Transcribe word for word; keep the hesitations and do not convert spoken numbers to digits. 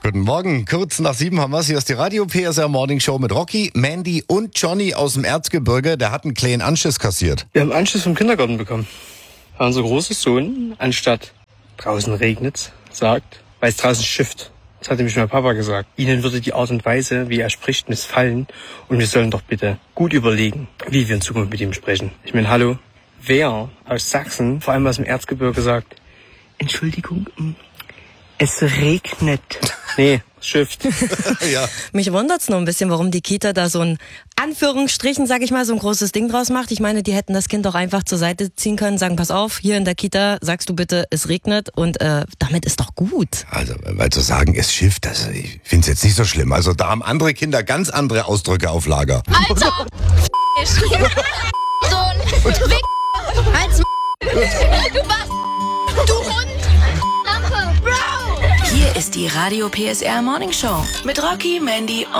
Guten Morgen, kurz nach sieben haben wir es. Hier ist die Radio P S R Morning Show mit Rocky, Mandy und Johnny aus dem Erzgebirge. Der hat einen kleinen Anschiss kassiert. Wir haben Anschiss vom Kindergarten bekommen. Weil unser großer Sohn, anstatt draußen regnet's, sagt, weil es draußen schifft. Das hat nämlich mein Papa gesagt. Ihnen würde die Art und Weise, wie er spricht, missfallen. Und wir sollen doch bitte gut überlegen, wie wir in Zukunft mit ihm sprechen. Ich meine, hallo, wer aus Sachsen, vor allem aus dem Erzgebirge, sagt, Entschuldigung, es regnet. Nee, schifft. Ja. Mich wundert's nur ein bisschen, warum die Kita da so ein Anführungsstrichen, sag ich mal, so ein großes Ding draus macht. Ich meine, die hätten das Kind doch einfach zur Seite ziehen können, sagen, pass auf, hier in der Kita sagst du bitte, es regnet und äh, damit ist doch gut. Also, weil zu sagen, es schifft, das, ich find's jetzt nicht so schlimm. Also da haben andere Kinder ganz andere Ausdrücke auf Lager. Alter! So ein Wick... Als Du Bast... Du Hund! Danke! Bro! Hier ist die Radio P S R Morning Show mit Rocky, Mandy